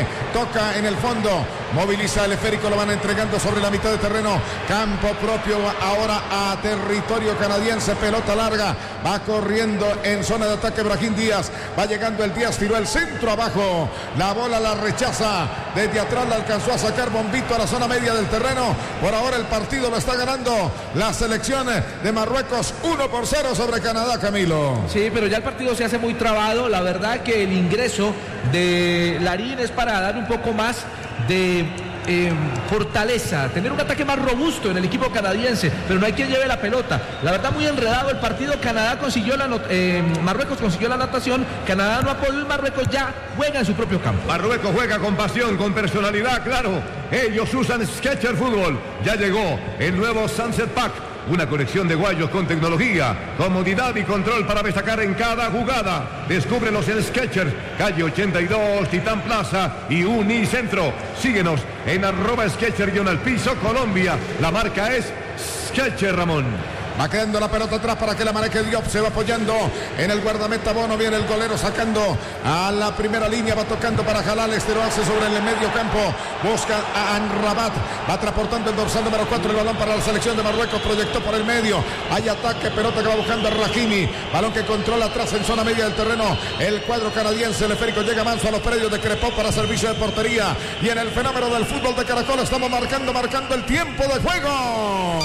Ataque, toca en el fondo, moviliza el esférico, lo van entregando sobre la mitad de terreno. Campo propio ahora a territorio canadiense, pelota larga, va corriendo en zona de ataque Brahim Díaz, va llegando el Díaz, tiró el centro abajo, la bola la rechaza, desde atrás la alcanzó a sacar Bombito a la zona media del terreno. Por ahora el partido lo está ganando la selección de Marruecos 1-0 sobre Canadá, Camilo. Sí, pero ya el partido se hace muy trabado. La verdad que el ingreso de Larín es para dar un poco más de fortaleza, tener un ataque más robusto en el equipo canadiense, pero no hay quien lleve la pelota. La verdad, muy enredado el partido. Canadá consiguió Marruecos consiguió la anotación. Canadá no ha podido, Marruecos ya juega en su propio campo. Marruecos juega con pasión, con personalidad, claro. Ellos usan Skechers Fútbol. Ya llegó el nuevo Sunset Pack. Una colección de guayos con tecnología, comodidad y control para destacar en cada jugada. Descúbrelos en Skechers, calle 82, Titán Plaza y Unicentro. Síguenos en @Skechers_Piso Colombia. La marca es Skechers, Ramón. Va quedando la pelota atrás para que la maneje Diop. Se va apoyando en el guardameta Bono. Viene el golero sacando a la primera línea. Va tocando para Jalal. Este lo hace sobre el medio campo. Busca a Anrabat. Va transportando el dorsal número 4. El balón para la selección de Marruecos. Proyectó por el medio. Hay ataque. Pelota que va buscando a Rahimi. Balón que controla atrás en zona media del terreno. El cuadro canadiense. El esférico llega manso a los predios de Crepó para servicio de portería. Y en el fenómeno del fútbol de Caracol estamos marcando el tiempo de juego.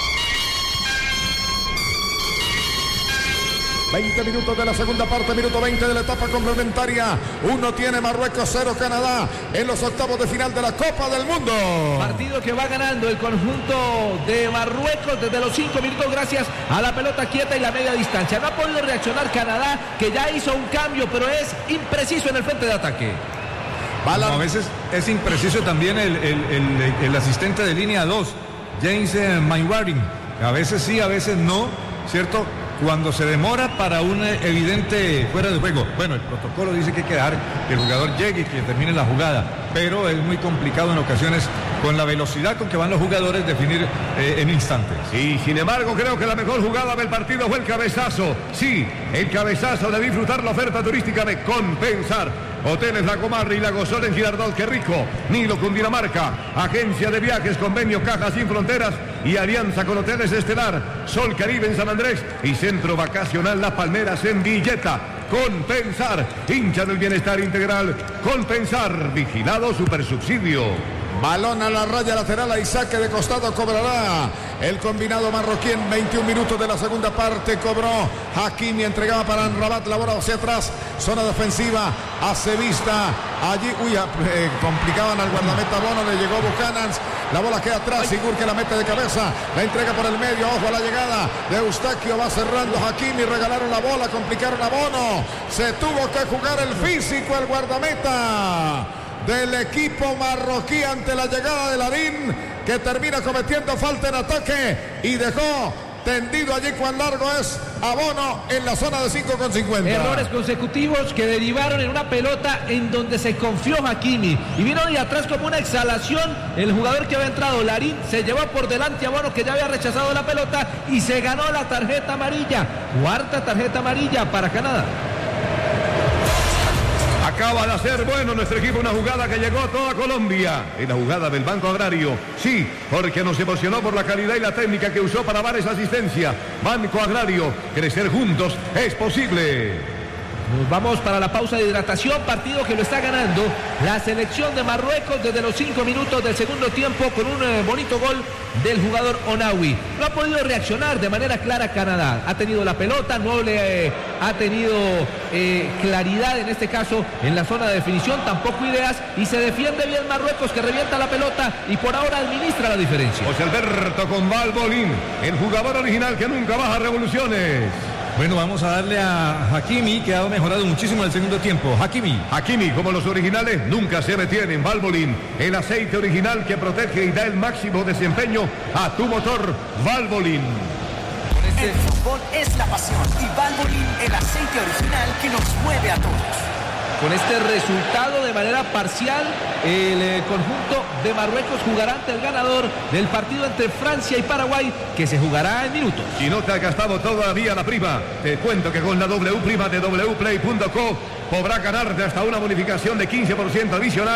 20 minutos de la segunda parte, minuto 20 de la etapa complementaria. 1 tiene Marruecos, 0 Canadá en los octavos de final de la Copa del Mundo. Partido que va ganando el conjunto de Marruecos desde los 5 minutos gracias a la pelota quieta y la media distancia. No ha podido reaccionar Canadá, que ya hizo un cambio, pero es impreciso en el frente de ataque. No, a veces es impreciso también el asistente de línea 2, James Mainwaring. A veces sí, a veces no, ¿cierto? Cuando se demora para un evidente fuera de juego. Bueno, el protocolo dice que hay que dejar que el jugador llegue y que termine la jugada, pero es muy complicado en ocasiones con la velocidad con que van los jugadores definir en instantes. Y sin embargo, creo que la mejor jugada del partido fue el cabezazo. Sí, el cabezazo de disfrutar la oferta turística de Compensar. Hoteles La Comarra y La Gozón en Girardot, qué rico. Nilo, Cundinamarca. Agencia de viajes, convenio Caja Sin Fronteras y alianza con Hoteles Estelar. Sol Caribe en San Andrés y Centro Vacacional Las Palmeras en Villeta. Compensar, hincha del bienestar integral. Compensar, vigilado Supersubsidio. Balón a la raya lateral, ahí saque de costado, cobrará el combinado marroquí en 21 minutos de la segunda parte. Cobró Hakimi, entregaba para Anrabat, la bola hacia atrás, zona defensiva, hace vista allí, complicaban al guardameta Bono, le llegó Buchanan, la bola queda atrás, Sigur que la mete de cabeza, la entrega por el medio, ojo a la llegada de Eustaquio, va cerrando Hakimi, regalaron la bola, complicaron a Bono, se tuvo que jugar el físico el guardameta del equipo marroquí ante la llegada de Larín, que termina cometiendo falta en ataque y dejó tendido allí cuán largo es a Bono en la zona de 5,50. Errores consecutivos que derivaron en una pelota en donde se confió Hakimi y vino de atrás como una exhalación. El jugador que había entrado, Larín, se llevó por delante a Bono, que ya había rechazado la pelota, y se ganó la tarjeta amarilla. Cuarta tarjeta amarilla para Canadá. Acaba de hacer bueno nuestro equipo una jugada que llegó a toda Colombia. En la jugada del Banco Agrario. Sí, porque nos emocionó por la calidad y la técnica que usó para dar esa asistencia. Banco Agrario, crecer juntos es posible. Nos vamos para la pausa de hidratación, partido que lo está ganando la selección de Marruecos desde los 5 minutos del segundo tiempo con un bonito gol del jugador Onawi. No ha podido reaccionar de manera clara Canadá. Ha tenido la pelota, no le ha tenido claridad en este caso en la zona de definición, tampoco ideas, y se defiende bien Marruecos, que revienta la pelota y por ahora administra la diferencia. José Alberto con Valbolín, el jugador original que nunca baja revoluciones. Bueno, vamos a darle a Hakimi, que ha mejorado muchísimo en el segundo tiempo. Hakimi, como los originales, nunca se detienen. Valvoline, el aceite original que protege y da el máximo desempeño a tu motor. Valvoline. El fútbol es la pasión y Valvoline, el aceite original que nos mueve a todos. Con este resultado de manera parcial, el conjunto de Marruecos jugará ante el ganador del partido entre Francia y Paraguay, que se jugará en minutos. Si no te ha gastado todavía la prima, te cuento que con la W prima de wplay.co podrá ganarte hasta una bonificación de 15% adicional.